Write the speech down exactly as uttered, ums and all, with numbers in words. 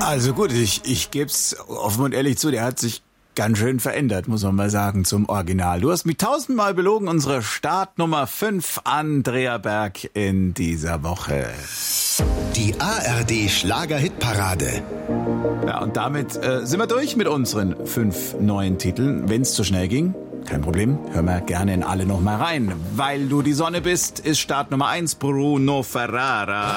Also gut, ich, ich geb's offen und ehrlich zu, der hat sich ganz schön verändert, muss man mal sagen, zum Original. Du hast mich tausendmal belogen, unsere Startnummer fünf, Andrea Berg in dieser Woche. Die A R D Schlager-Hitparade. Ja, und damit äh, sind wir durch mit unseren fünf neuen Titeln. Wenn's zu schnell ging, kein Problem, hör mal gerne in alle noch mal rein. Weil du die Sonne bist, ist Start Nummer eins Bruno Ferrara.